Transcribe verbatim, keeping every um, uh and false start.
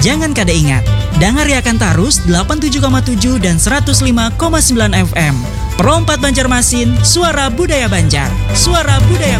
Jangan kada ingat, dangariakan tarus delapan puluh tujuh koma tujuh dan seratus lima koma sembilan F M. Perompat Banjarmasin, suara budaya Banjar. Suara budaya